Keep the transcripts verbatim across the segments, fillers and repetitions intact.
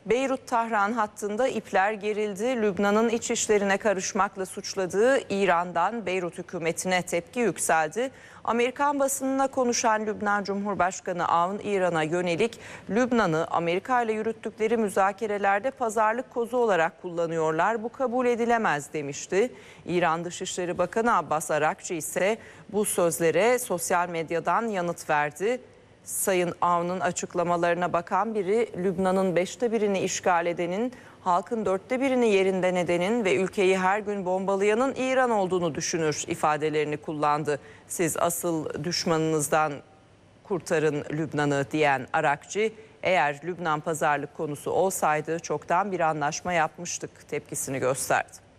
Beyrut-Tahran hattında ipler gerildi. Lübnan'ın iç işlerine karışmakla suçladığı İran'dan Beyrut hükümetine tepki yükseldi. Amerikan basınına konuşan Lübnan Cumhurbaşkanı Avn İran'a yönelik Lübnan'ı Amerika ile yürüttükleri müzakerelerde pazarlık kozu olarak kullanıyorlar. Bu kabul edilemez demişti. İran Dışişleri Bakanı Abbas Arakçı ise bu sözlere sosyal medyadan yanıt verdi. Sayın Avn'ın açıklamalarına bakan biri, Lübnan'ın beşte birini işgal edenin, halkın dörtte birini yerinden edenin ve ülkeyi her gün bombalayanın İran olduğunu düşünür ifadelerini kullandı. Siz asıl düşmanınızdan kurtarın Lübnan'ı diyen Arakçı, eğer Lübnan pazarlık konusu olsaydı çoktan bir anlaşma yapmıştık tepkisini gösterdi.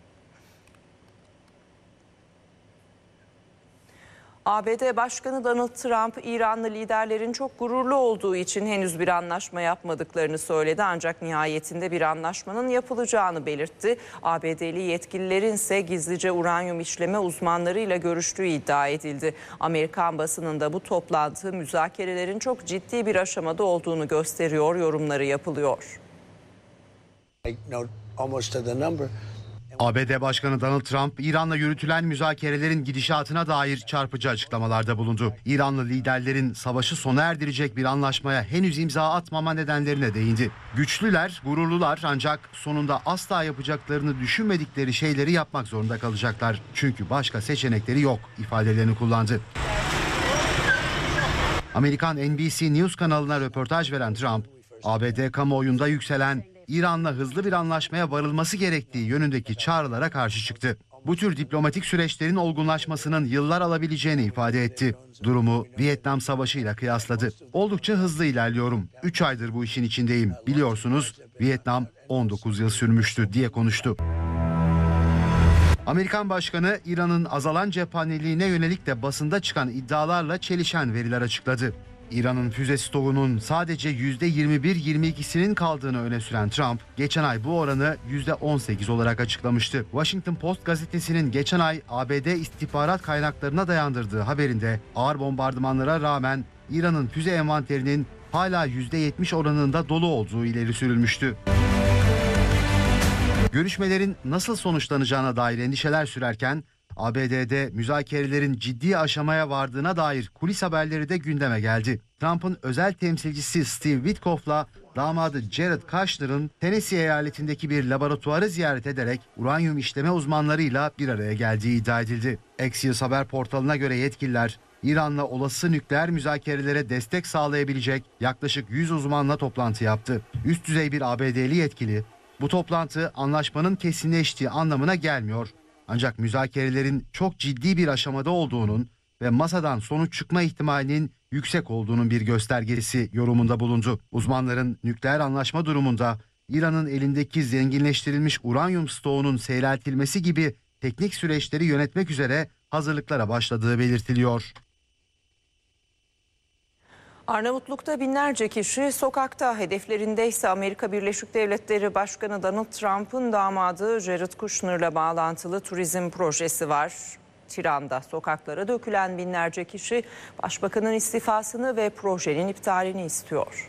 A B D Başkanı Donald Trump, İranlı liderlerin çok gururlu olduğu için henüz bir anlaşma yapmadıklarını söyledi. Ancak nihayetinde bir anlaşmanın yapılacağını belirtti. A B D'li yetkililerin ise gizlice uranyum işleme uzmanlarıyla görüştüğü iddia edildi. Amerikan basınında bu toplantı müzakerelerin çok ciddi bir aşamada olduğunu gösteriyor, yorumları yapılıyor. A B D Başkanı Donald Trump, İran'la yürütülen müzakerelerin gidişatına dair çarpıcı açıklamalarda bulundu. İranlı liderlerin savaşı sona erdirecek bir anlaşmaya henüz imza atmama nedenlerine değindi. Güçlüler, gururlular ancak sonunda asla yapacaklarını düşünmedikleri şeyleri yapmak zorunda kalacaklar. Çünkü başka seçenekleri yok ifadelerini kullandı. Amerikan N B C News kanalına röportaj veren Trump, A B D kamuoyunda yükselen İran'la hızlı bir anlaşmaya varılması gerektiği yönündeki çağrılara karşı çıktı. Bu tür diplomatik süreçlerin olgunlaşmasının yıllar alabileceğini ifade etti. Durumu Vietnam Savaşı ile kıyasladı. Oldukça hızlı ilerliyorum. üç aydır bu işin içindeyim. Biliyorsunuz Vietnam on dokuz yıl sürmüştü diye konuştu. Amerikan Başkanı İran'ın azalan cephaneliğine yönelik de basında çıkan iddialarla çelişen veriler açıkladı. İran'ın füze stoğunun sadece yüzde yirmi bir yirmi ikisinin kaldığını öne süren Trump, geçen ay bu oranı yüzde on sekiz olarak açıklamıştı. Washington Post gazetesinin geçen ay A B D istihbarat kaynaklarına dayandırdığı haberinde ağır bombardımanlara rağmen İran'ın füze envanterinin hala yüzde yetmiş oranında dolu olduğu ileri sürülmüştü. Görüşmelerin nasıl sonuçlanacağına dair endişeler sürerken, A B D'de müzakerelerin ciddi aşamaya vardığına dair kulis haberleri de gündeme geldi. Trump'ın özel temsilcisi Steve Witkoff'la damadı Jared Kushner'ın Tennessee eyaletindeki bir laboratuvarı ziyaret ederek uranyum işleme uzmanlarıyla bir araya geldiği iddia edildi. Axios haber portalına göre yetkililer, İran'la olası nükleer müzakerelere destek sağlayabilecek yaklaşık yüz uzmanla toplantı yaptı. Üst düzey bir A B D'li yetkili, bu toplantı anlaşmanın kesinleştiği anlamına gelmiyor. Ancak müzakerelerin çok ciddi bir aşamada olduğunun ve masadan sonuç çıkma ihtimalinin yüksek olduğunun bir göstergesi yorumunda bulundu. Uzmanların nükleer anlaşma durumunda İran'ın elindeki zenginleştirilmiş uranyum stoğunun seyreltilmesi gibi teknik süreçleri yönetmek üzere hazırlıklara başladığı belirtiliyor. Arnavutluk'ta binlerce kişi sokakta, hedeflerindeyse Amerika Birleşik Devletleri Başkanı Donald Trump'ın damadı Jared Kushner'la bağlantılı turizm projesi var. Tiran'da sokaklara dökülen binlerce kişi başbakanın istifasını ve projenin iptalini istiyor.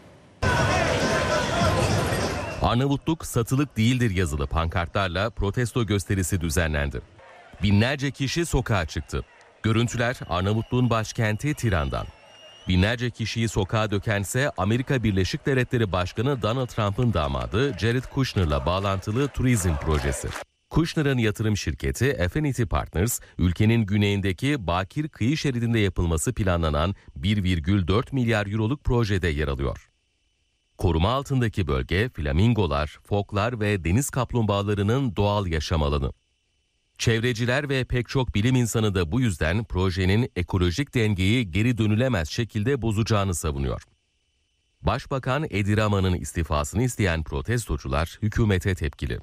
Arnavutluk satılık değildir yazılı pankartlarla protesto gösterisi düzenlendi. Binlerce kişi sokağa çıktı. Görüntüler Arnavutluğun başkenti Tiran'dan. Binlerce kişiyi sokağa dökense Amerika Birleşik Devletleri Başkanı Donald Trump'ın damadı Jared Kushner'la bağlantılı turizm projesi. Kushner'ın yatırım şirketi Affinity Partners, ülkenin güneyindeki bakir kıyı şeridinde yapılması planlanan bir virgül dört milyar euroluk projede yer alıyor. Koruma altındaki bölge, flamingolar, foklar ve deniz kaplumbağalarının doğal yaşam alanı. Çevreciler ve pek çok bilim insanı da bu yüzden projenin ekolojik dengeyi geri dönülemez şekilde bozacağını savunuyor. Başbakan Edi Rama'nın istifasını isteyen protestocular hükümete tepkili.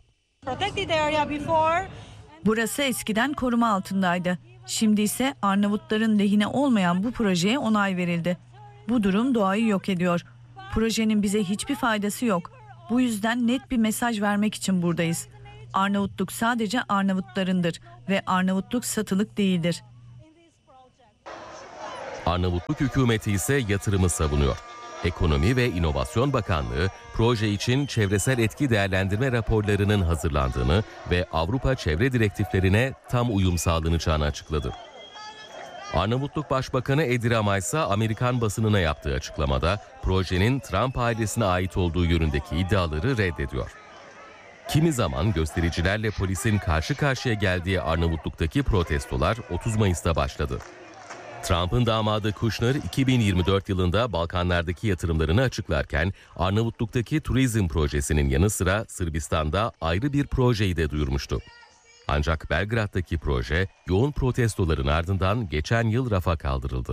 Burası eskiden koruma altındaydı. Şimdi ise Arnavutların lehine olmayan bu projeye onay verildi. Bu durum doğayı yok ediyor. Projenin bize hiçbir faydası yok. Bu yüzden net bir mesaj vermek için buradayız. Arnavutluk sadece Arnavutlarındır ve Arnavutluk satılık değildir. Arnavutluk hükümeti ise yatırımı savunuyor. Ekonomi ve İnovasyon Bakanlığı, proje için çevresel etki değerlendirme raporlarının hazırlandığını ve Avrupa çevre direktiflerine tam uyum sağlanacağını açıkladı. Arnavutluk Başbakanı Edi Rama ise Amerikan basınına yaptığı açıklamada projenin Trump ailesine ait olduğu yönündeki iddiaları reddediyor. Kimi zaman göstericilerle polisin karşı karşıya geldiği Arnavutluk'taki protestolar otuz Mayıs'ta başladı. Trump'ın damadı Kushner iki bin yirmi dört yılında Balkanlardaki yatırımlarını açıklarken Arnavutluk'taki turizm projesinin yanı sıra Sırbistan'da ayrı bir projeyi de duyurmuştu. Ancak Belgrad'daki proje yoğun protestoların ardından geçen yıl rafa kaldırıldı.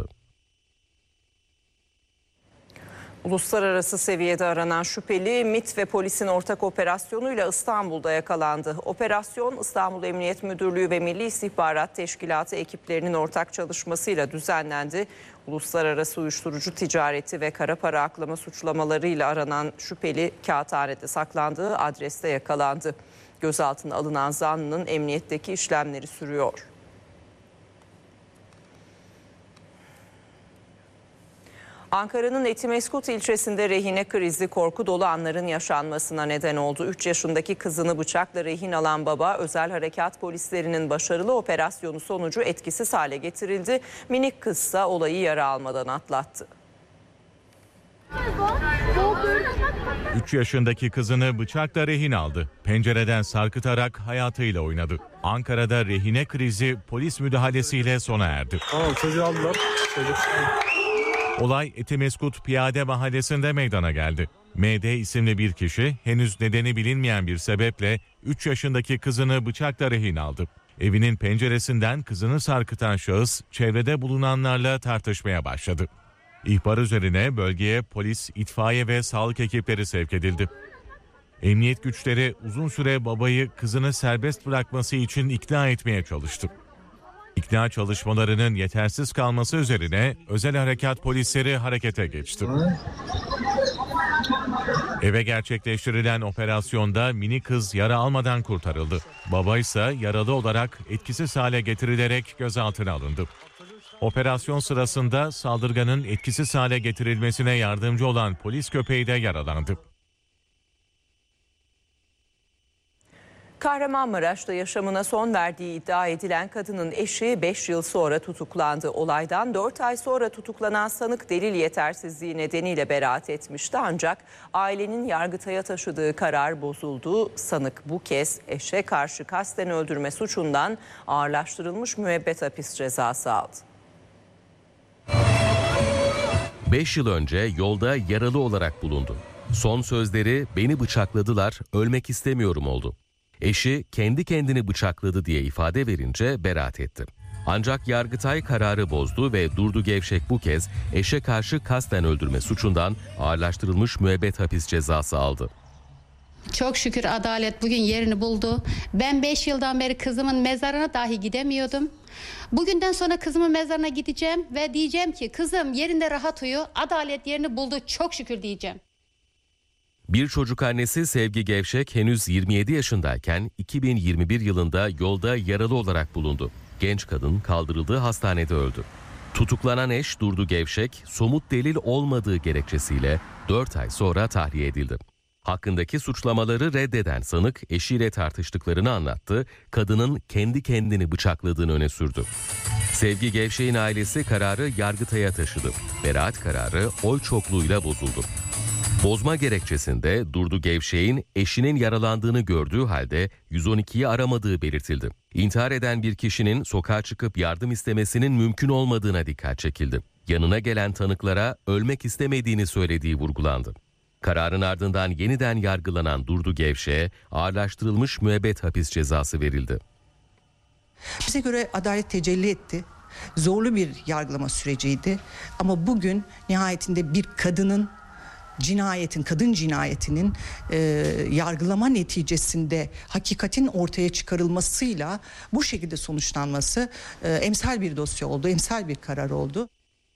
Uluslararası seviyede aranan şüpheli MİT ve polisin ortak operasyonuyla İstanbul'da yakalandı. Operasyon İstanbul Emniyet Müdürlüğü ve Milli İstihbarat Teşkilatı ekiplerinin ortak çalışmasıyla düzenlendi. Uluslararası uyuşturucu ticareti ve kara para aklama suçlamalarıyla aranan şüpheli kağıthanede saklandığı adreste yakalandı. Gözaltına alınan zanlının emniyetteki işlemleri sürüyor. Ankara'nın Etimeskut ilçesinde rehine krizi korku dolu anların yaşanmasına neden oldu. üç yaşındaki kızını bıçakla rehin alan baba özel harekat polislerinin başarılı operasyonu sonucu etkisiz hale getirildi. Minik kızsa olayı yara almadan atlattı. üç yaşındaki kızını bıçakla rehin aldı. Pencereden sarkıtarak hayatıyla oynadı. Ankara'da rehine krizi polis müdahalesiyle sona erdi. Tamam, çocuğu aldılar. Çocuk... Olay Etimeskut Piyade Mahallesi'nde meydana geldi. M D isimli bir kişi henüz nedeni bilinmeyen bir sebeple üç yaşındaki kızını bıçakla rehin aldı. Evinin penceresinden kızını sarkıtan şahıs çevrede bulunanlarla tartışmaya başladı. İhbar üzerine bölgeye polis, itfaiye ve sağlık ekipleri sevk edildi. Emniyet güçleri uzun süre babayı kızını serbest bırakması için ikna etmeye çalıştı. İkna çalışmalarının yetersiz kalması üzerine özel harekat polisleri harekete geçti. Eve gerçekleştirilen operasyonda mini kız yara almadan kurtarıldı. Baba ise yaralı olarak etkisiz hale getirilerek gözaltına alındı. Operasyon sırasında saldırganın etkisiz hale getirilmesine yardımcı olan polis köpeği de yaralandı. Kahramanmaraş'ta yaşamına son verdiği iddia edilen kadının eşi beş yıl sonra tutuklandı. Olaydan dört ay sonra tutuklanan sanık delil yetersizliği nedeniyle beraat etmişti. Ancak ailenin Yargıtay'a taşıdığı karar bozuldu. Sanık bu kez eşe karşı kasten öldürme suçundan ağırlaştırılmış müebbet hapis cezası aldı. beş yıl önce yolda yaralı olarak bulundu. Son sözleri "beni bıçakladılar, ölmek istemiyorum" oldu. Eşi kendi kendini bıçakladı diye ifade verince beraat etti. Ancak Yargıtay kararı bozdu ve Durdu Gevşek bu kez eşe karşı kasten öldürme suçundan ağırlaştırılmış müebbet hapis cezası aldı. Çok şükür adalet bugün yerini buldu. Ben beş yıldan beri kızımın mezarına dahi gidemiyordum. Bugünden sonra kızımın mezarına gideceğim ve diyeceğim ki kızım yerinde rahat uyu, adalet yerini buldu, çok şükür diyeceğim. Bir çocuk annesi Sevgi Gevşek henüz yirmi yedi yaşındayken iki bin yirmi bir yılında yolda yaralı olarak bulundu. Genç kadın kaldırıldığı hastanede öldü. Tutuklanan eş Durdu Gevşek somut delil olmadığı gerekçesiyle dört ay sonra tahliye edildi. Hakkındaki suçlamaları reddeden sanık eşiyle tartıştıklarını anlattı, kadının kendi kendini bıçakladığını öne sürdü. Sevgi Gevşek'in ailesi kararı Yargıtay'a taşıdı. Beraat kararı oy çokluğuyla bozuldu. Bozma gerekçesinde Durdu Gevşek'in eşinin yaralandığını gördüğü halde yüz on ikiyi aramadığı belirtildi. İntihar eden bir kişinin sokağa çıkıp yardım istemesinin mümkün olmadığına dikkat çekildi. Yanına gelen tanıklara ölmek istemediğini söylediği vurgulandı. Kararın ardından yeniden yargılanan Durdu Gevşek'e ağırlaştırılmış müebbet hapis cezası verildi. Bize göre adalet tecelli etti. Zorlu bir yargılama süreciydi. Ama bugün nihayetinde bir kadının cinayetin, kadın cinayetinin e, yargılama neticesinde hakikatin ortaya çıkarılmasıyla bu şekilde sonuçlanması e, emsal bir dosya oldu, emsal bir karar oldu.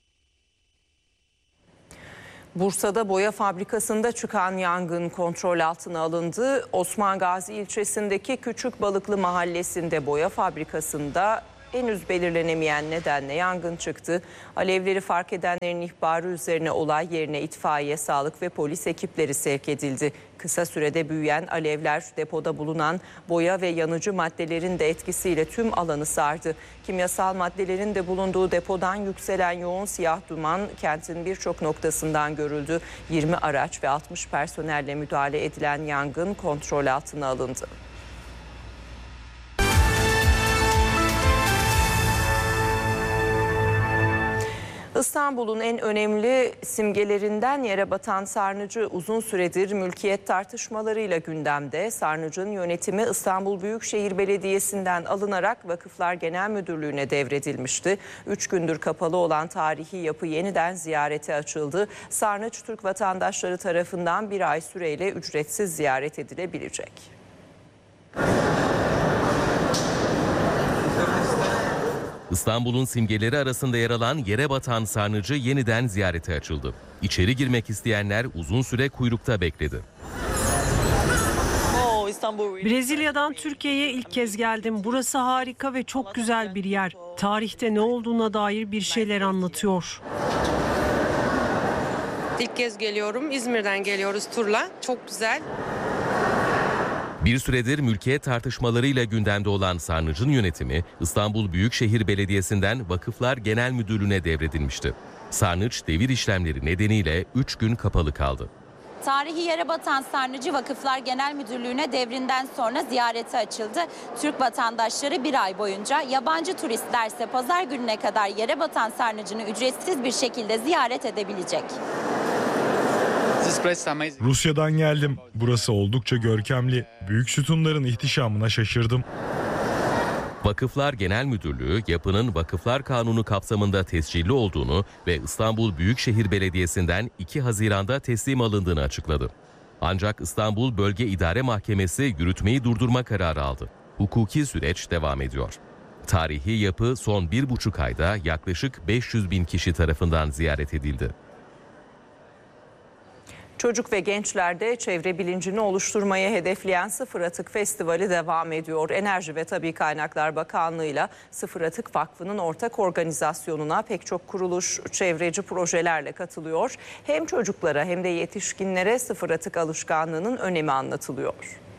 Bursa'da boya fabrikasında çıkan yangın kontrol altına alındı. Osman Gazi ilçesindeki Küçük Balıklı mahallesinde boya fabrikasında henüz belirlenemeyen nedenle yangın çıktı. Alevleri fark edenlerin ihbarı üzerine olay yerine itfaiye, sağlık ve polis ekipleri sevk edildi. Kısa sürede büyüyen alevler depoda bulunan boya ve yanıcı maddelerin de etkisiyle tüm alanı sardı. Kimyasal maddelerin de bulunduğu depodan yükselen yoğun siyah duman kentin birçok noktasından görüldü. yirmi araç ve altmış personelle müdahale edilen yangın kontrol altına alındı. İstanbul'un en önemli simgelerinden yere batan sarnıcı uzun süredir mülkiyet tartışmalarıyla gündemde. Sarnıcın yönetimi İstanbul Büyükşehir Belediyesi'nden alınarak Vakıflar Genel Müdürlüğü'ne devredilmişti. Üç gündür kapalı olan tarihi yapı yeniden ziyarete açıldı. Sarnıç Türk vatandaşları tarafından bir ay süreyle ücretsiz ziyaret edilebilecek. İstanbul'un simgeleri arasında yer alan yere batan sarnıcı yeniden ziyarete açıldı. İçeri girmek isteyenler uzun süre kuyrukta bekledi. Brezilya'dan Türkiye'ye ilk kez geldim. Burası harika ve çok güzel bir yer. Tarihte ne olduğuna dair bir şeyler anlatıyor. İlk kez geliyorum. İzmir'den geliyoruz turla. Çok güzel. Bir süredir mülkiyet tartışmalarıyla gündemde olan sarnıcın yönetimi İstanbul Büyükşehir Belediyesi'nden Vakıflar Genel Müdürlüğü'ne devredilmişti. Sarnıç devir işlemleri nedeniyle üç gün kapalı kaldı. Tarihi yere batan sarnıcı Vakıflar Genel Müdürlüğü'ne devrinden sonra ziyarete açıldı. Türk vatandaşları bir ay boyunca, yabancı turistlerse pazar gününe kadar yere batan sarnıcını ücretsiz bir şekilde ziyaret edebilecek. Rusya'dan geldim. Burası oldukça görkemli. Büyük sütunların ihtişamına şaşırdım. Vakıflar Genel Müdürlüğü yapının Vakıflar Kanunu kapsamında tescilli olduğunu ve İstanbul Büyükşehir Belediyesi'nden iki Haziran'da teslim alındığını açıkladı. Ancak İstanbul Bölge İdare Mahkemesi yürütmeyi durdurma kararı aldı. Hukuki süreç devam ediyor. Tarihi yapı son bir buçuk ayda yaklaşık beş yüz bin kişi tarafından ziyaret edildi. Çocuk ve gençlerde çevre bilincini oluşturmayı hedefleyen Sıfır Atık Festivali devam ediyor. Enerji ve Tabii Kaynaklar Bakanlığı'yla Sıfır Atık Vakfı'nın ortak organizasyonuna pek çok kuruluş çevreci projelerle katılıyor. Hem çocuklara hem de yetişkinlere sıfır atık alışkanlığının önemi anlatılıyor.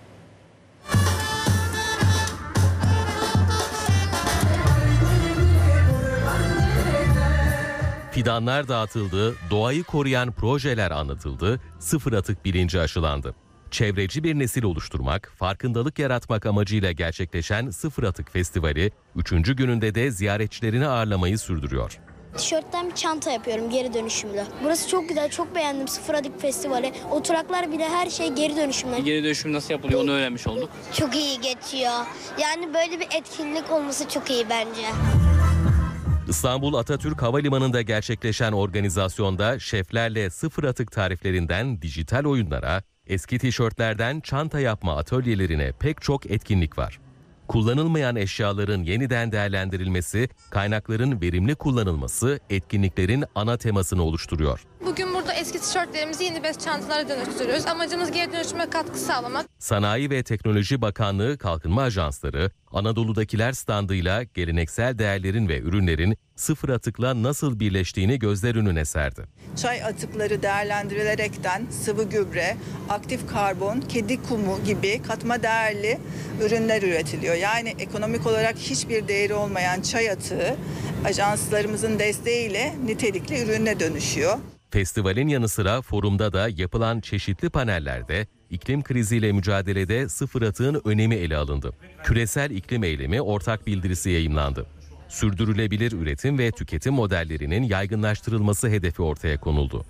Fidanlar dağıtıldı, doğayı koruyan projeler anlatıldı, sıfır atık bilinci aşılandı. Çevreci bir nesil oluşturmak, farkındalık yaratmak amacıyla gerçekleşen Sıfır Atık Festivali üçüncü gününde de ziyaretçilerini ağırlamayı sürdürüyor. Tişörtten bir çanta yapıyorum geri dönüşümlü. Burası çok güzel, çok beğendim Sıfır Atık Festivali. Oturaklar bile her şey geri dönüşümlü. Geri dönüşüm nasıl yapılıyor onu öğrenmiş olduk. Çok iyi geçiyor. Yani böyle bir etkinlik olması çok iyi bence. İstanbul Atatürk Havalimanı'nda gerçekleşen organizasyonda şeflerle sıfır atık tariflerinden dijital oyunlara, eski tişörtlerden çanta yapma atölyelerine pek çok etkinlik var. Kullanılmayan eşyaların yeniden değerlendirilmesi, kaynakların verimli kullanılması etkinliklerin ana temasını oluşturuyor. Bugün burada eski tişörtlerimizi yeni bez çantalara dönüştürüyoruz. Amacımız geri dönüşüme katkı sağlamak. Sanayi ve Teknoloji Bakanlığı Kalkınma Ajansları, Anadolu'dakiler standıyla geleneksel değerlerin ve ürünlerin sıfır atıkla nasıl birleştiğini gözler önüne serdi. Çay atıkları değerlendirilerekten sıvı gübre, aktif karbon, kedi kumu gibi katma değerli ürünler üretiliyor. Yani ekonomik olarak hiçbir değeri olmayan çay atığı ajanslarımızın desteğiyle nitelikli ürüne dönüşüyor. Festivalin yanı sıra forumda da yapılan çeşitli panellerde iklim kriziyle mücadelede sıfır atığın önemi ele alındı. Küresel iklim eylemi ortak bildirisi yayımlandı. Sürdürülebilir üretim ve tüketim modellerinin yaygınlaştırılması hedefi ortaya konuldu.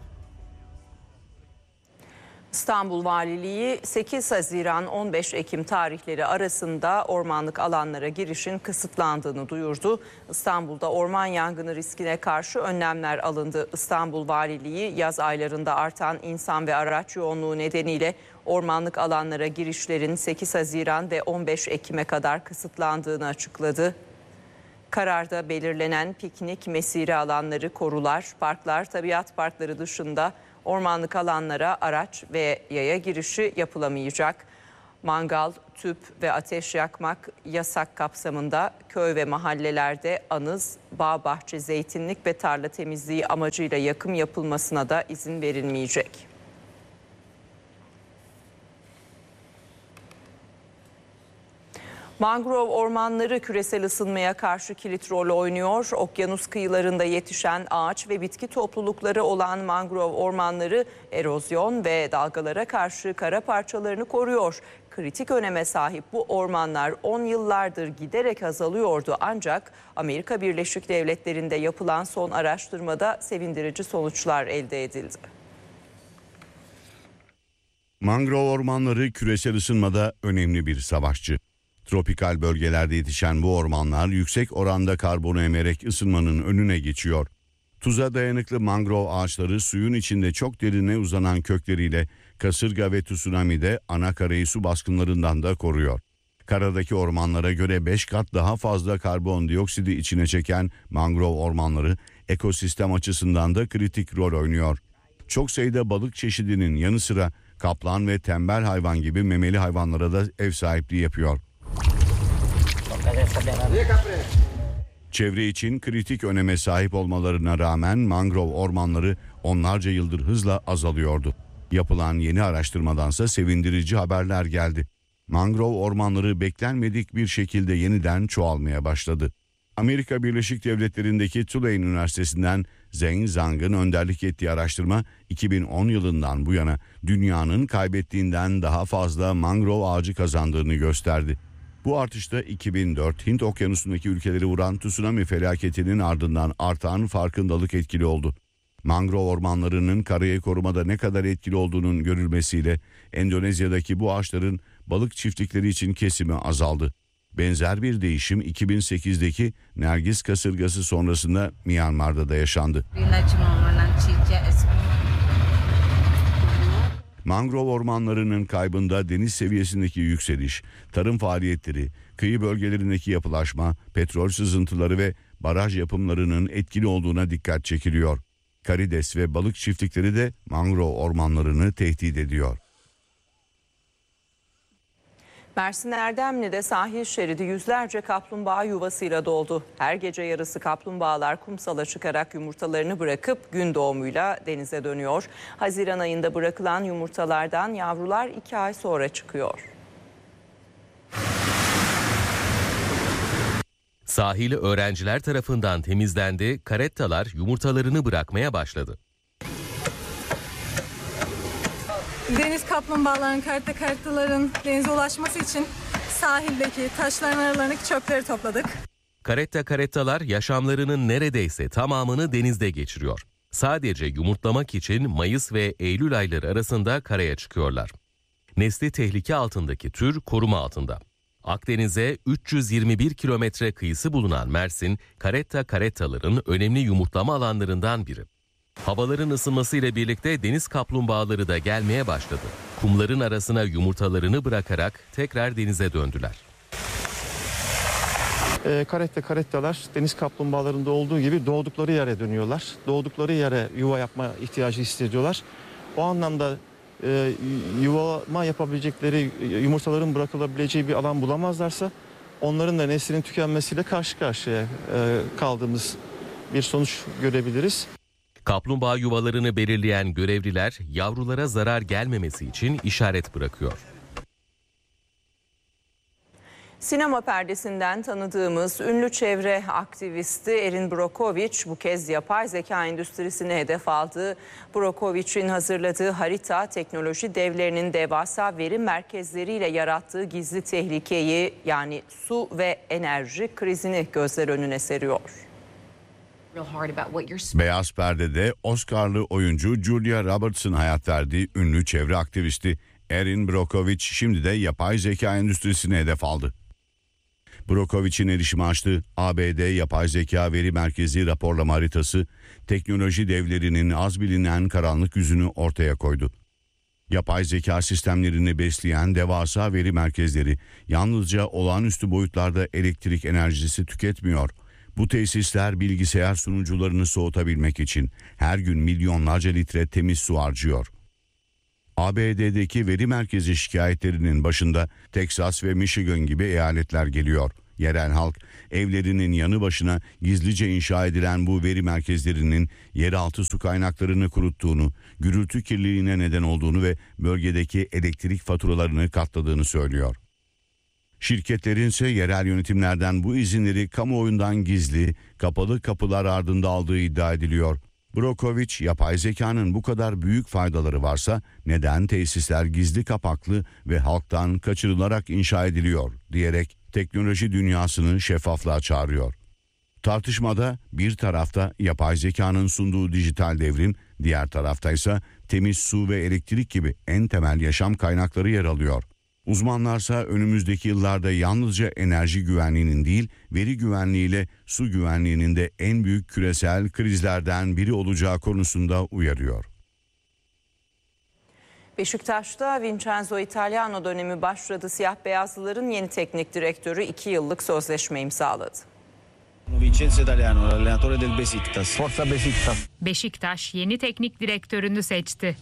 İstanbul Valiliği sekiz Haziran on beş Ekim tarihleri arasında ormanlık alanlara girişin kısıtlandığını duyurdu. İstanbul'da orman yangını riskine karşı önlemler alındı. İstanbul Valiliği yaz aylarında artan insan ve araç yoğunluğu nedeniyle ormanlık alanlara girişlerin sekiz Haziran ve on beş Ekim'e kadar kısıtlandığını açıkladı. Kararda belirlenen piknik, mesire alanları, korular, parklar, tabiat parkları dışında ormanlık alanlara araç ve yaya girişi yapılamayacak. Mangal, tüp ve ateş yakmak yasak kapsamında köy ve mahallelerde anız, bağ bahçe, zeytinlik ve tarla temizliği amacıyla yakım yapılmasına da izin verilmeyecek. Mangrove ormanları küresel ısınmaya karşı kilit rol oynuyor. Okyanus kıyılarında yetişen ağaç ve bitki toplulukları olan mangrove ormanları erozyon ve dalgalara karşı kara parçalarını koruyor. Kritik öneme sahip bu ormanlar on yıllardır giderek azalıyordu, ancak Amerika Birleşik Devletleri'nde yapılan son araştırmada sevindirici sonuçlar elde edildi. Mangrove ormanları küresel ısınmada önemli bir savaşçı. Tropikal bölgelerde yetişen bu ormanlar yüksek oranda karbonu emerek ısınmanın önüne geçiyor. Tuza dayanıklı mangrove ağaçları suyun içinde çok derine uzanan kökleriyle kasırga ve tsunami'de ana karayı su baskınlarından da koruyor. Karadaki ormanlara göre beş kat daha fazla karbondioksidi içine çeken mangrove ormanları ekosistem açısından da kritik rol oynuyor. Çok sayıda balık çeşidinin yanı sıra kaplan ve tembel hayvan gibi memeli hayvanlara da ev sahipliği yapıyor. Çevre için kritik öneme sahip olmalarına rağmen mangrove ormanları onlarca yıldır hızla azalıyordu. Yapılan yeni araştırmadansa sevindirici haberler geldi. Mangrove ormanları beklenmedik bir şekilde yeniden çoğalmaya başladı. Amerika Birleşik Devletleri'ndeki Tulane Üniversitesi'nden Zheng Zhang'ın önderlik ettiği araştırma iki bin on yılından bu yana dünyanın kaybettiğinden daha fazla mangrove ağacı kazandığını gösterdi. Bu artışta iki bin dört Hint Okyanusu'ndaki ülkeleri vuran tsunami felaketinin ardından artan farkındalık etkili oldu. Mangrove ormanlarının karayı korumada ne kadar etkili olduğunun görülmesiyle Endonezya'daki bu ağaçların balık çiftlikleri için kesimi azaldı. Benzer bir değişim iki bin sekizdeki Nergis kasırgası sonrasında Myanmar'da da yaşandı. Mangrove ormanlarının kaybında deniz seviyesindeki yükseliş, tarım faaliyetleri, kıyı bölgelerindeki yapılaşma, petrol sızıntıları ve baraj yapımlarının etkili olduğuna dikkat çekiliyor. Karides ve balık çiftlikleri de mangrove ormanlarını tehdit ediyor. Mersin Erdemli'de sahil şeridi yüzlerce kaplumbağa yuvasıyla doldu. Her gece yarısı kaplumbağalar kumsala çıkarak yumurtalarını bırakıp gün doğumuyla denize dönüyor. Haziran ayında bırakılan yumurtalardan yavrular iki ay sonra çıkıyor. Sahil öğrenciler tarafından temizlendi, karettalar yumurtalarını bırakmaya başladı. Deniz kaplumbağaların, karetta karettaların denize ulaşması için sahildeki taşların aralarındaki çöpleri topladık. Karetta karettalar yaşamlarının neredeyse tamamını denizde geçiriyor. Sadece yumurtlamak için Mayıs ve Eylül ayları arasında karaya çıkıyorlar. Nesli tehlike altındaki tür koruma altında. Akdeniz'e üç yüz yirmi bir kilometre kıyısı bulunan Mersin, karetta karettaların önemli yumurtlama alanlarından biri. Havaların ısınmasıyla birlikte deniz kaplumbağaları da gelmeye başladı. Kumların arasına yumurtalarını bırakarak tekrar denize döndüler. E, karetta karettalar deniz kaplumbağalarında olduğu gibi doğdukları yere dönüyorlar. Doğdukları yere yuva yapma ihtiyacı hissediyorlar. O anlamda e, yuvama yapabilecekleri, yumurtaların bırakılabileceği bir alan bulamazlarsa onların da neslinin tükenmesiyle karşı karşıya e, kaldığımız bir sonuç görebiliriz. Kaplumbağa yuvalarını belirleyen görevliler yavrulara zarar gelmemesi için işaret bırakıyor. Sinema perdesinden tanıdığımız ünlü çevre aktivisti Erin Brockovich bu kez yapay zeka endüstrisine hedef aldı. Brockovich'in hazırladığı harita teknoloji devlerinin devasa veri merkezleriyle yarattığı gizli tehlikeyi, yani su ve enerji krizini gözler önüne seriyor. Beyaz Perde'de Oscar'lı oyuncu Julia Roberts'ın hayat verdiği ünlü çevre aktivisti Erin Brockovich şimdi de yapay zeka endüstrisine hedef aldı. Brockovich'in erişime açtığı A B D Yapay Zeka Veri Merkezi raporlama haritası teknoloji devlerinin az bilinen karanlık yüzünü ortaya koydu. Yapay zeka sistemlerini besleyen devasa veri merkezleri yalnızca olağanüstü boyutlarda elektrik enerjisi tüketmiyor. Bu tesisler bilgisayar sunucularını soğutabilmek için her gün milyonlarca litre temiz su harcıyor. A B D'deki veri merkezi şikayetlerinin başında Teksas ve Michigan gibi eyaletler geliyor. Yerel halk evlerinin yanı başına gizlice inşa edilen bu veri merkezlerinin yeraltı su kaynaklarını kuruttuğunu, gürültü kirliliğine neden olduğunu ve bölgedeki elektrik faturalarını katladığını söylüyor. Şirketlerin ise yerel yönetimlerden bu izinleri kamuoyundan gizli, kapalı kapılar ardında aldığı iddia ediliyor. Brokovich, yapay zekanın bu kadar büyük faydaları varsa neden tesisler gizli kapaklı ve halktan kaçırılarak inşa ediliyor diyerek teknoloji dünyasını şeffaflığa çağırıyor. Tartışmada bir tarafta yapay zekanın sunduğu dijital devrim, diğer tarafta ise temiz su ve elektrik gibi en temel yaşam kaynakları yer alıyor. Uzmanlarsa önümüzdeki yıllarda yalnızca enerji güvenliğinin değil, veri güvenliğiyle su güvenliğinin de en büyük küresel krizlerden biri olacağı konusunda uyarıyor. Beşiktaş'ta Vincenzo Italiano dönemi başladı. Siyah beyazlıların yeni teknik direktörü iki yıllık sözleşme imzaladı. Vincenzo Italiano, allenatore del Beşiktaş. Forza Beşiktaş. Beşiktaş yeni teknik direktörünü seçti.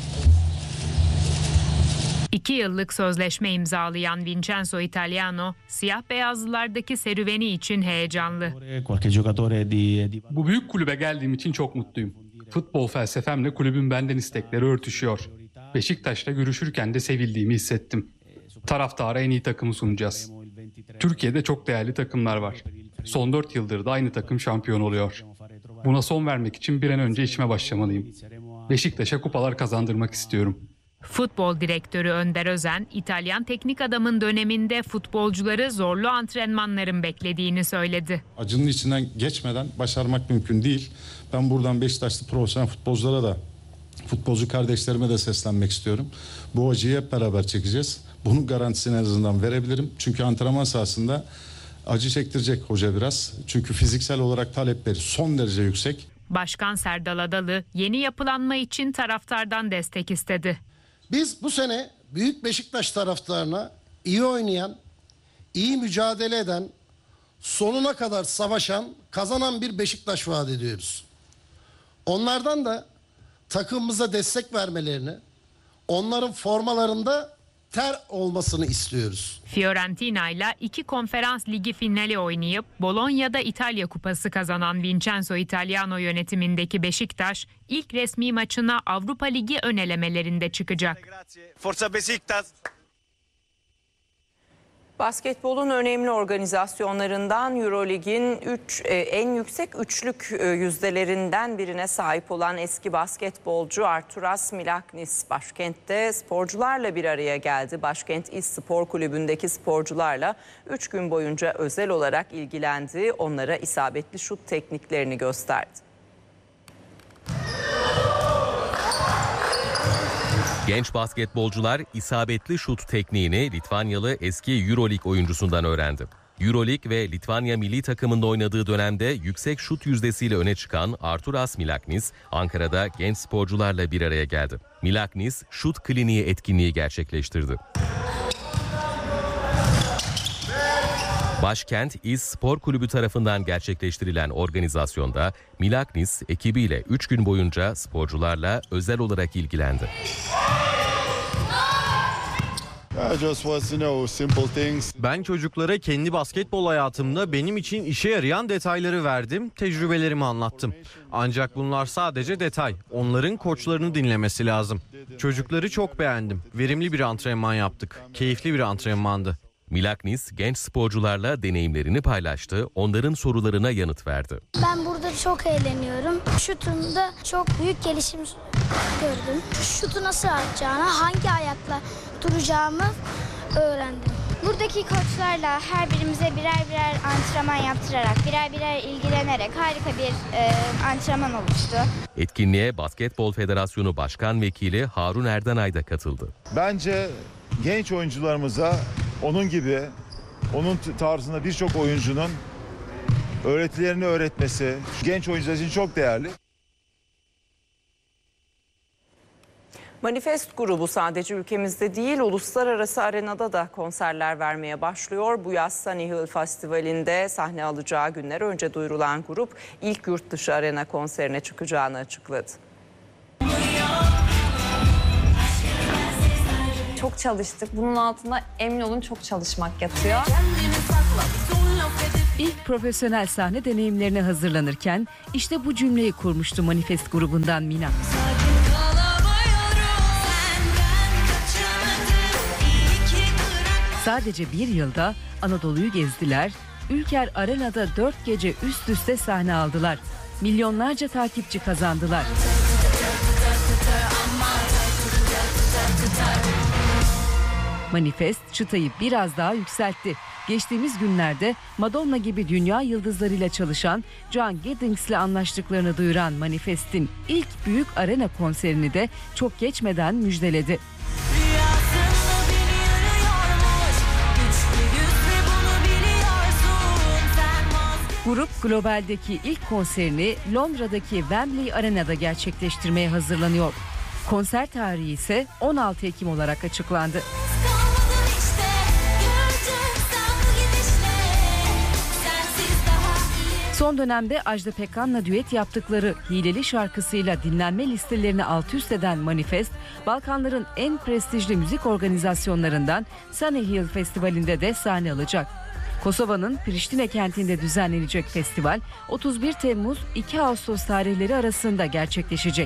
İki yıllık sözleşme imzalayan Vincenzo Italiano, siyah beyazlılardaki serüveni için heyecanlı. Bu büyük kulübe geldiğim için çok mutluyum. Futbol felsefemle kulübün benden istekleri örtüşüyor. Beşiktaş'ta görüşürken de sevildiğimi hissettim. Taraftara en iyi takımı sunacağız. Türkiye'de çok değerli takımlar var. Son dört yıldır da aynı takım şampiyon oluyor. Buna son vermek için bir an önce işime başlamalıyım. Beşiktaş'a kupalar kazandırmak istiyorum. Futbol direktörü Önder Özen, İtalyan teknik adamın döneminde futbolcuları zorlu antrenmanların beklediğini söyledi. Acının içinden geçmeden başarmak mümkün değil. Ben buradan Beşiktaşlı profesyonel futbolculara da, futbolcu kardeşlerime de seslenmek istiyorum. Bu acıyı hep beraber çekeceğiz. Bunun garantisini en azından verebilirim. Çünkü antrenman sahasında acı çektirecek hoca biraz. Çünkü fiziksel olarak talepleri son derece yüksek. Başkan Serdal Adalı yeni yapılanma için taraftardan destek istedi. Biz bu sene Büyük Beşiktaş taraftarına iyi oynayan, iyi mücadele eden, sonuna kadar savaşan, kazanan bir Beşiktaş vaat ediyoruz. Onlardan da takımımıza destek vermelerini, onların formalarında ter olmasını istiyoruz. Fiorentina ile iki konferans ligi finali oynayıp Bologna'da İtalya Kupası kazanan Vincenzo Italiano yönetimindeki Beşiktaş ilk resmi maçına Avrupa Ligi ön elemelerinde çıkacak. Forza Beşiktaş. Basketbolun önemli organizasyonlarından Eurolig'in üç, en yüksek üçlük yüzdelerinden birine sahip olan eski basketbolcu Arturas Milaknis başkentte sporcularla bir araya geldi. Başkent İş Spor Kulübü'ndeki sporcularla üç gün boyunca özel olarak ilgilendi. Onlara isabetli şut tekniklerini gösterdi. Genç basketbolcular isabetli şut tekniğini Litvanyalı eski Euroleague oyuncusundan öğrendi. Euroleague ve Litvanya milli takımında oynadığı dönemde yüksek şut yüzdesiyle öne çıkan Arturas Milaknis, Ankara'da genç sporcularla bir araya geldi. Milaknis, şut kliniği etkinliği gerçekleştirdi. Başkent İz Spor Kulübü tarafından gerçekleştirilen organizasyonda Milaknis ekibiyle üç gün boyunca sporcularla özel olarak ilgilendi. Ben çocuklara kendi basketbol hayatımda benim için işe yarayan detayları verdim, tecrübelerimi anlattım. Ancak bunlar sadece detay. Onların koçlarını dinlemesi lazım. Çocukları çok beğendim. Verimli bir antrenman yaptık. Keyifli bir antrenmandı. Milaknis genç sporcularla deneyimlerini paylaştı, onların sorularına yanıt verdi. Ben burada çok eğleniyorum. Şutumda çok büyük gelişim gördüm. Şutu nasıl atacağını, hangi ayakla duracağımı öğrendim. Buradaki koçlarla her birimize birer birer antrenman yaptırarak, birer birer ilgilenerek harika bir e, antrenman oluştu. Etkinliğe Basketbol Federasyonu Başkan Vekili Harun Erdanay da katıldı. Bence genç oyuncularımıza onun gibi, onun tarzında birçok oyuncunun öğretilerini öğretmesi genç oyuncular için çok değerli. Manifest grubu sadece ülkemizde değil, uluslararası arenada da konserler vermeye başlıyor. Bu yaz Sunny Hill Festivali'nde sahne alacağı günler önce duyurulan grup ilk yurt dışı arena konserine çıkacağını açıkladı. çok çalıştık. Bunun altına emin olun çok çalışmak yatıyor. İlk profesyonel sahne deneyimlerine hazırlanırken işte bu cümleyi kurmuştu Manifest grubundan Mina. Sadece bir yılda Anadolu'yu gezdiler, Ülker Arena'da dört gece üst üste sahne aldılar. Milyonlarca takipçi kazandılar. Manifest çıtayı biraz daha yükseltti. Geçtiğimiz günlerde Madonna gibi dünya yıldızlarıyla çalışan John Giddings'le anlaştıklarını duyuran Manifest'in ilk büyük arena konserini de çok geçmeden müjdeledi. Grup globaldeki ilk konserini Londra'daki Wembley Arena'da gerçekleştirmeye hazırlanıyor. Konser tarihi ise on altı Ekim olarak açıklandı. Son dönemde Ajda Pekkan'la düet yaptıkları Hileli şarkısıyla dinlenme listelerini alt üst eden Manifest, Balkanların en prestijli müzik organizasyonlarından Sunny Hill Festivali'nde de sahne alacak. Kosova'nın Priştine kentinde düzenlenecek festival otuz bir Temmuz iki Ağustos tarihleri arasında gerçekleşecek.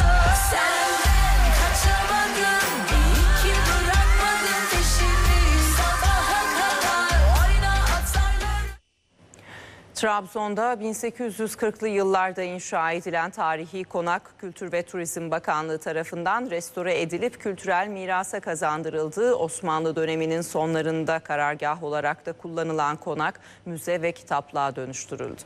Trabzon'da bin sekiz yüz kırklı yıllarda inşa edilen tarihi konak Kültür ve Turizm Bakanlığı tarafından restore edilip kültürel mirasa kazandırıldığı Osmanlı döneminin sonlarında karargah olarak da kullanılan konak müze ve kitaplığa dönüştürüldü.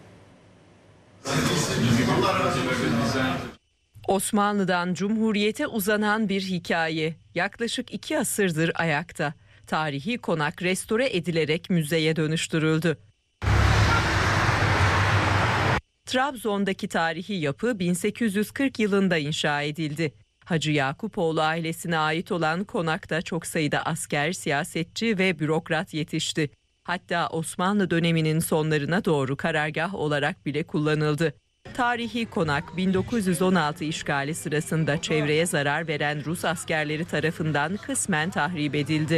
Osmanlı'dan Cumhuriyet'e uzanan bir hikaye yaklaşık iki asırdır ayakta. Tarihi konak restore edilerek müzeye dönüştürüldü. Trabzon'daki tarihi yapı bin sekiz yüz kırk yılında inşa edildi. Hacı Yakupoğlu ailesine ait olan konakta çok sayıda asker, siyasetçi ve bürokrat yetişti. Hatta Osmanlı döneminin sonlarına doğru karargah olarak bile kullanıldı. Tarihi konak bin dokuz yüz on altı işgali sırasında çevreye zarar veren Rus askerleri tarafından kısmen tahrip edildi.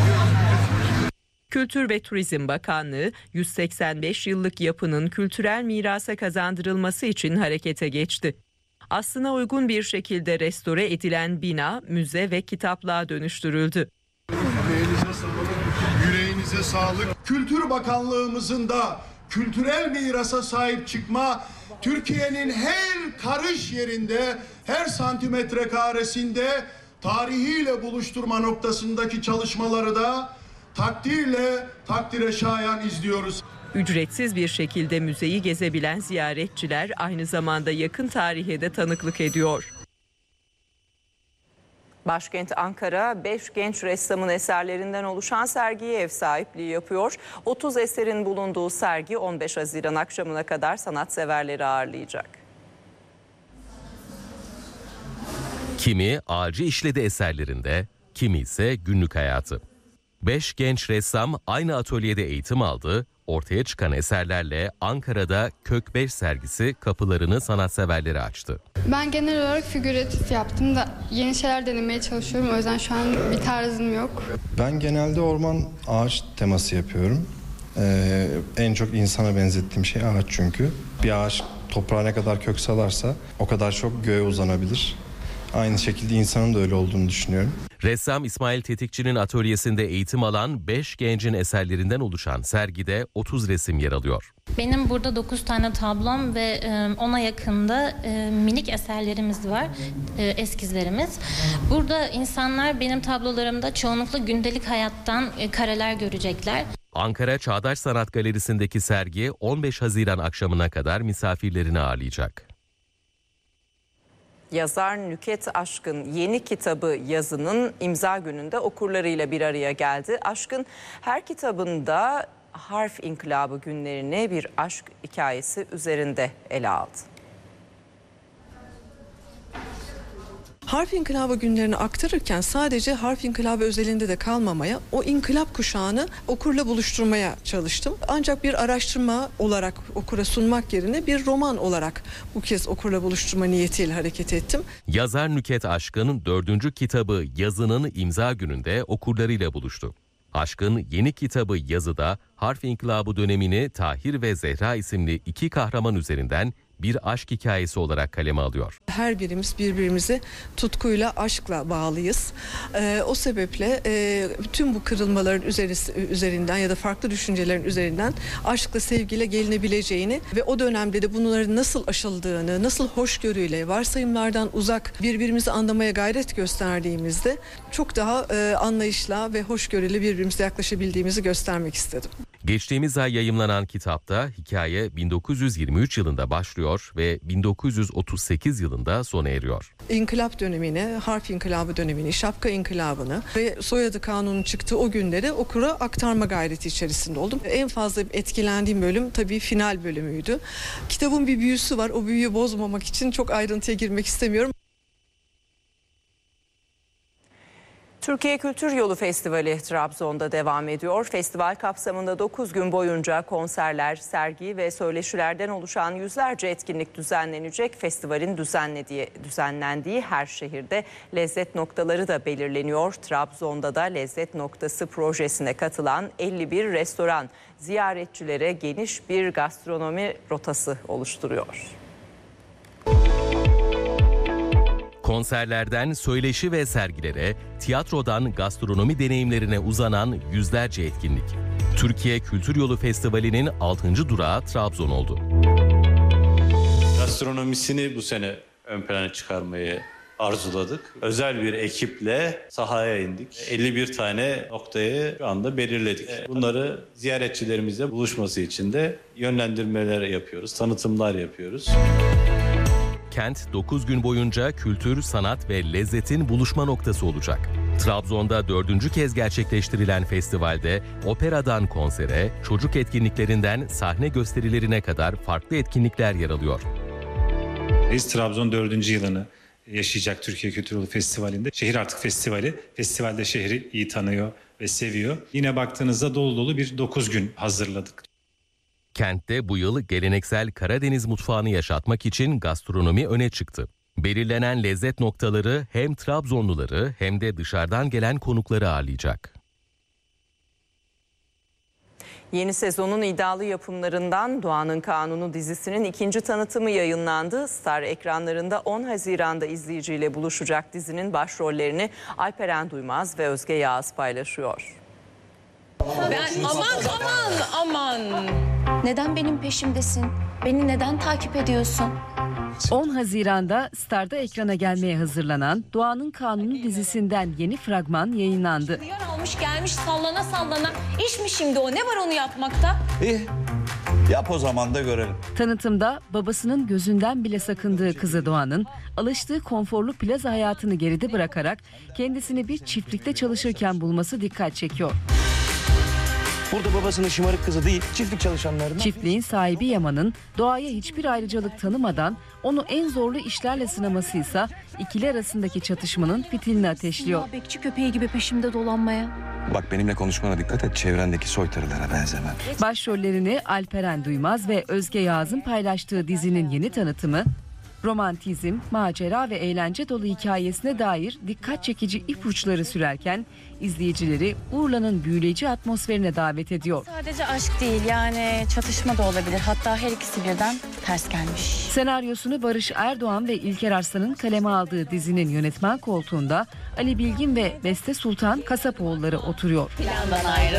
Kültür ve Turizm Bakanlığı yüz seksen beş yıllık yapının kültürel mirasa kazandırılması için harekete geçti. Aslına uygun bir şekilde restore edilen bina müze ve kitaplığa dönüştürüldü. Yüreğinize sağlık. Yüreğinize sağlık. Kültür Bakanlığımızın da kültürel mirasa sahip çıkma, Türkiye'nin her karış yerinde, her santimetre karesinde tarihiyle buluşturma noktasındaki çalışmaları da takdirle, takdire şayan izliyoruz. Ücretsiz bir şekilde müzeyi gezebilen ziyaretçiler aynı zamanda yakın tarihe de tanıklık ediyor. Başkent Ankara, beş genç ressamın eserlerinden oluşan sergiye ev sahipliği yapıyor. otuz eserin bulunduğu sergi on beş Haziran akşamına kadar sanatseverleri ağırlayacak. Kimi ağacı işledi eserlerinde, kimi ise günlük hayatı. Beş genç ressam aynı atölyede eğitim aldı. Ortaya çıkan eserlerle Ankara'da Kök beş sergisi kapılarını sanatseverlere açtı. Ben genel olarak figüratif yaptım da yeni şeyler denemeye çalışıyorum. O yüzden şu an bir tarzım yok. Ben genelde orman ağaç teması yapıyorum. Ee, en çok insana benzettiğim şey ağaç çünkü. Bir ağaç toprağa ne kadar kök salarsa o kadar çok göğe uzanabilir. Aynı şekilde insanın da öyle olduğunu düşünüyorum. Ressam İsmail Tetikçi'nin atölyesinde eğitim alan beş gencin eserlerinden oluşan sergide otuz resim yer alıyor. Benim burada dokuz tane tablom ve ona yakında minik eserlerimiz var, eskizlerimiz. Burada insanlar benim tablolarımda çoğunlukla gündelik hayattan kareler görecekler. Ankara Çağdaş Sanat Galerisi'ndeki sergi on beş Haziran akşamına kadar misafirlerini ağırlayacak. Yazar Nüket Aşkın yeni kitabı Yazı'nın imza gününde okurlarıyla bir araya geldi. Aşkın her kitabında harf inkılabı günlerini bir aşk hikayesi üzerinde ele aldı. Harf İnkılabı günlerini aktarırken sadece Harf İnkılabı özelinde de kalmamaya, o inkılap kuşağını okurla buluşturmaya çalıştım. Ancak bir araştırma olarak okura sunmak yerine bir roman olarak bu kez okurla buluşturma niyetiyle hareket ettim. Yazar Nüket Aşkın dördüncü kitabı Yazı'nın imza gününde okurlarıyla buluştu. Aşkın yeni kitabı Yazı'da Harf İnkılabı dönemini Tahir ve Zehra isimli iki kahraman üzerinden bir aşk hikayesi olarak kaleme alıyor. Her birimiz birbirimize tutkuyla, aşkla bağlıyız. Ee, o sebeple e, tüm bu kırılmaların üzeri, üzerinden ya da farklı düşüncelerin üzerinden aşkla, sevgiyle gelinebileceğini ve o dönemde de bunların nasıl aşıldığını, nasıl hoşgörüyle, varsayımlardan uzak birbirimizi anlamaya gayret gösterdiğimizde çok daha e, anlayışla ve hoşgörüyle birbirimize yaklaşabildiğimizi göstermek istedim. Geçtiğimiz ay yayımlanan kitapta hikaye bin dokuz yüz yirmi üç yılında başlıyor ve bin dokuz yüz otuz sekiz yılında sona eriyor. İnkılap dönemini, Harf İnkılabı dönemini, Şapka İnkılabı'nı ve soyadı kanunun çıktığı o günleri okura aktarma gayreti içerisinde oldum. En fazla etkilendiğim bölüm tabii final bölümüydü. Kitabın bir büyüsü var. O büyüyü bozmamak için çok ayrıntıya girmek istemiyorum. Türkiye Kültür Yolu Festivali Trabzon'da devam ediyor. Festival kapsamında dokuz gün boyunca konserler, sergi ve söyleşilerden oluşan yüzlerce etkinlik düzenlenecek. Festivalin düzenlediği, düzenlendiği her şehirde lezzet noktaları da belirleniyor. Trabzon'da da lezzet noktası projesine katılan elli bir restoran ziyaretçilere geniş bir gastronomi rotası oluşturuyor. Konserlerden söyleşi ve sergilere, tiyatrodan gastronomi deneyimlerine uzanan yüzlerce etkinlik. Türkiye Kültür Yolu Festivali'nin altıncı durağı Trabzon oldu. Gastronomisini bu sene ön plana çıkarmayı arzuladık. Özel bir ekiple sahaya indik. elli bir tane noktayı şu anda belirledik. Bunları ziyaretçilerimizle buluşması için de yönlendirmeler yapıyoruz, tanıtımlar yapıyoruz. Kent dokuz gün boyunca kültür, sanat ve lezzetin buluşma noktası olacak. Trabzon'da dördüncü kez gerçekleştirilen festivalde operadan konsere, çocuk etkinliklerinden sahne gösterilerine kadar farklı etkinlikler yer alıyor. Biz Trabzon dördüncü yılını yaşayacak Türkiye Kültür Yolu Festivali'nde. Şehir artık festivali. Festivalde şehri iyi tanıyor ve seviyor. Yine baktığınızda dolu dolu bir dokuz gün hazırladık. Kentte bu yıl geleneksel Karadeniz mutfağını yaşatmak için gastronomi öne çıktı. Belirlenen lezzet noktaları hem Trabzonluları hem de dışarıdan gelen konukları ağırlayacak. Yeni sezonun iddialı yapımlarından Doğanın Kanunu dizisinin ikinci tanıtımı yayınlandı. Star ekranlarında on Haziran'da izleyiciyle buluşacak dizinin başrollerini Alperen Duymaz ve Özge Yağız paylaşıyor. Ben aman aman aman. Neden benim peşimdesin? Beni neden takip ediyorsun? on Haziran'da Star'da ekrana gelmeye hazırlanan Doğanın Kanunu dizisinden yeni fragman yayınlandı. Yer almış gelmiş sallana sallana. İş mi şimdi o? Ne var onu yapmakta? İyi. Yap o zaman da görelim. Tanıtımda babasının gözünden bile sakındığı kızı Doğan'ın alıştığı konforlu plaza hayatını geride bırakarak kendisini bir çiftlikte çalışırken bulması dikkat çekiyor. Burada babasının şımarık kızı değil, çiftlik çalışanlarından. Çiftliğin sahibi Yaman'ın doğaya hiçbir ayrıcalık tanımadan onu en zorlu işlerle sınamasıysa ikili arasındaki çatışmanın fitilini ateşliyor. Bekçi köpeği gibi peşimde dolanmaya. Bak benimle konuşmana dikkat et, çevrendeki soytarılara benzemem. Başrollerini Alperen Duymaz ve Özge Yağız'ın paylaştığı dizinin yeni tanıtımı, romantizm, macera ve eğlence dolu hikayesine dair dikkat çekici ipuçları sürerken izleyicileri Urla'nın büyüleyici atmosferine davet ediyor. Sadece aşk değil, yani çatışma da olabilir. Hatta her ikisi birden ters gelmiş. Senaryosunu Barış Erdoğan ve İlker Arslan'ın kaleme aldığı dizinin yönetmen koltuğunda Ali Bilgin ve Beste Sultan Kasapoğulları oturuyor. Plandan ayrı.